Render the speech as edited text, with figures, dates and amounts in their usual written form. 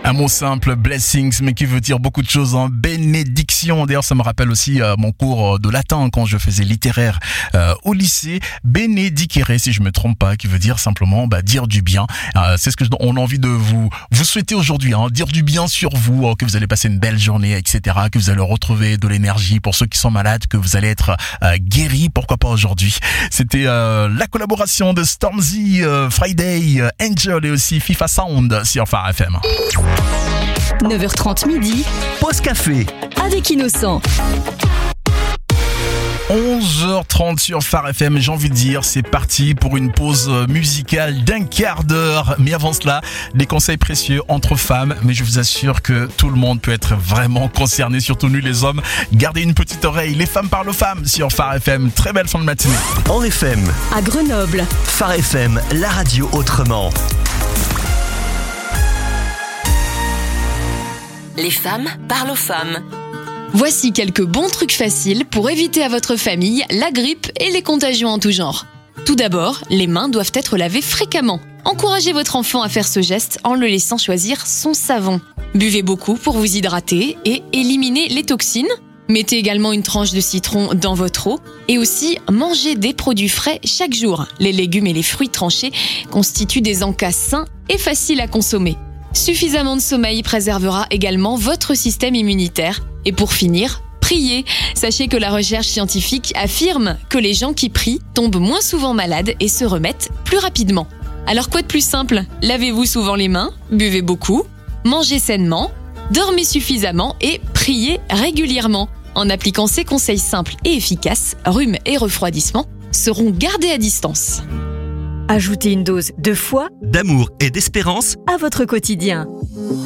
Un mot simple, blessings, mais qui veut dire beaucoup de choses, hein. Bénédiction. D'ailleurs, ça me rappelle aussi mon cours de latin quand je faisais littéraire au lycée. Benedicere, si je me trompe pas, qui veut dire simplement dire du bien. C'est ce que on a envie de vous souhaiter aujourd'hui, hein. Dire du bien sur vous, que vous allez passer une belle journée, etc. Que vous allez retrouver de l'énergie pour ceux qui sont malades, que vous allez être guéris, pourquoi pas aujourd'hui. C'était la collaboration de Stormzy, Friday, Angel et aussi FIFA Sound sur Phare FM. 9h30 midi, Pause café avec Innocent. 11h30 sur Phare FM, j'ai envie de dire, c'est parti pour une pause musicale d'un quart d'heure. Mais avant cela, des conseils précieux entre femmes. Mais je vous assure que tout le monde peut être vraiment concerné, surtout nous les hommes. Gardez une petite oreille, les femmes parlent aux femmes sur Phare FM. Très belle fin de matinée. en FM. À Grenoble, Phare FM, la radio autrement. Les femmes parlent aux femmes. voici quelques bons trucs faciles pour éviter à votre famille la grippe et les contagions en tout genre. Tout d'abord, les mains doivent être lavées fréquemment. Encouragez votre enfant à faire ce geste en le laissant choisir son savon. Buvez beaucoup pour vous hydrater et éliminer les toxines. Mettez également une tranche de citron dans votre eau et aussi mangez des produits frais chaque jour. Les légumes et les fruits tranchés constituent des encas sains et faciles à consommer. Suffisamment de sommeil préservera également votre système immunitaire. Et pour finir, priez. Sachez que la recherche scientifique affirme que les gens qui prient tombent moins souvent malades et se remettent plus rapidement. Alors quoi de plus simple ? Lavez-vous souvent les mains, buvez beaucoup, mangez sainement, dormez suffisamment et priez régulièrement. En appliquant ces conseils simples et efficaces, rhume et refroidissement seront gardés à distance. Ajoutez une dose de foi D'amour et d'espérance à votre quotidien.